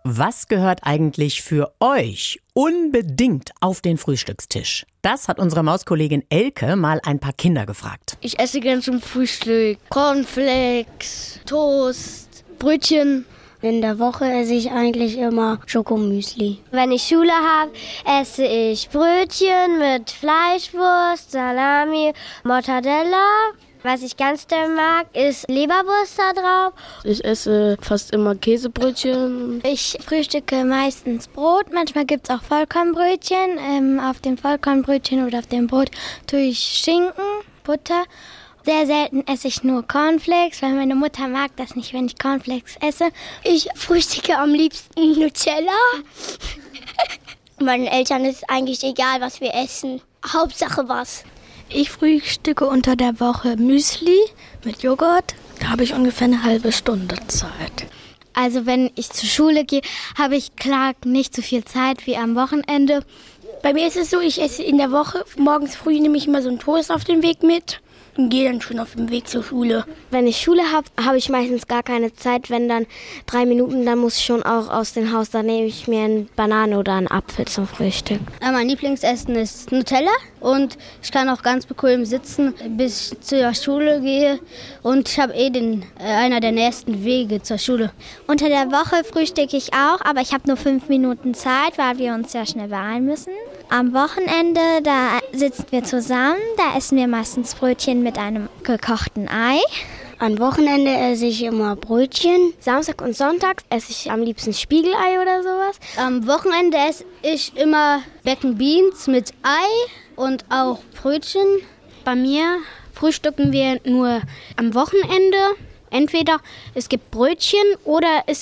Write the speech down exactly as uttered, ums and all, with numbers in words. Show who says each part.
Speaker 1: Was gehört eigentlich für euch unbedingt auf den Frühstückstisch? Das hat unsere Mauskollegin Elke mal ein paar Kinder gefragt.
Speaker 2: Ich esse gern zum Frühstück Cornflakes, Toast, Brötchen.
Speaker 3: In der Woche esse ich eigentlich immer Schokomüsli.
Speaker 4: Wenn ich Schule habe, esse ich Brötchen mit Fleischwurst, Salami, Mortadella. Was ich ganz doll mag, ist Leberwurst da drauf.
Speaker 2: Ich esse fast immer Käsebrötchen.
Speaker 5: Ich frühstücke meistens Brot, manchmal gibt es auch Vollkornbrötchen. Ähm, auf dem Vollkornbrötchen oder auf dem Brot tue ich Schinken, Butter. Sehr selten esse ich nur Cornflakes, weil meine Mutter mag das nicht, wenn ich Cornflakes esse.
Speaker 3: Ich frühstücke am liebsten Nutella. Meinen Eltern ist eigentlich egal, was wir essen. Hauptsache was.
Speaker 6: Ich frühstücke unter der Woche Müsli mit Joghurt. Da habe ich ungefähr eine halbe Stunde Zeit.
Speaker 5: Also wenn ich zur Schule gehe, habe ich klar nicht so viel Zeit wie am Wochenende.
Speaker 3: Bei mir ist es so, ich esse in der Woche, morgens früh nehme ich immer so einen Toast auf den Weg mit und gehe dann schon auf dem Weg zur Schule.
Speaker 4: Wenn ich Schule habe, habe ich meistens gar keine Zeit. Wenn dann drei Minuten, dann muss ich schon auch aus dem Haus. Dann nehme ich mir eine Banane oder einen Apfel zum Frühstück.
Speaker 2: Mein Lieblingsessen ist Nutella und ich kann auch ganz bequem sitzen, bis ich zur Schule gehe. Und ich habe eh den, äh, einer der nächsten Wege zur Schule.
Speaker 5: Unter der Woche frühstücke ich auch, aber ich habe nur fünf Minuten Zeit, weil wir uns ja schnell beeilen müssen. Am Wochenende, da sitzen wir zusammen, da essen wir meistens Brötchen mit einem gekochten Ei.
Speaker 3: Am Wochenende esse ich immer Brötchen.
Speaker 4: Samstag und Sonntag esse ich am liebsten Spiegelei oder sowas.
Speaker 2: Am Wochenende esse ich immer Bacon Beans mit Ei und auch Brötchen.
Speaker 7: Bei mir frühstücken wir nur am Wochenende. Entweder es gibt Brötchen oder es